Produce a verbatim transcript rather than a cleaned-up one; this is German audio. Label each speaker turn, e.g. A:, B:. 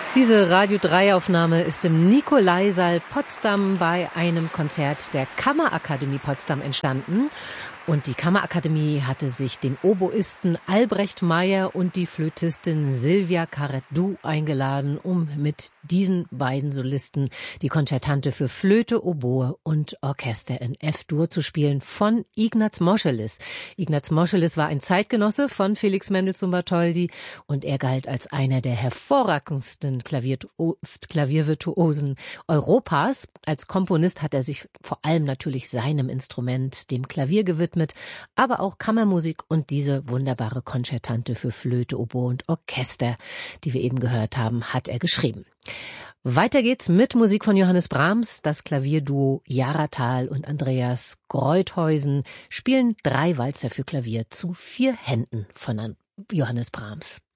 A: Diese Radio drei Aufnahme ist im Nikolaisaal Potsdam bei einem Konzert der Kammerakademie Potsdam entstanden. Und die Kammerakademie hatte sich den Oboisten Albrecht Meyer und die Flötistin Silvia Carret-Du eingeladen, um mit diesen beiden Solisten die Konzertante für Flöte, Oboe und Orchester in F-Dur zu spielen von Ignaz Moscheles. Ignaz Moscheles war ein Zeitgenosse von Felix Mendelssohn Bartholdy und er galt als einer der hervorragendsten Klavier- Klaviervirtuosen Europas. Als Komponist hat er sich vor allem natürlich seinem Instrument, dem Klavier, gewidmet, aber auch Kammermusik und diese wunderbare Konzertante für Flöte, Oboe und Orchester, die wir eben gehört haben, hat er geschrieben. Weiter geht's mit Musik von Johannes Brahms. Das Klavierduo Jara Thal und Andreas Greutheusen spielen drei Walzer für Klavier zu vier Händen von Johannes Brahms.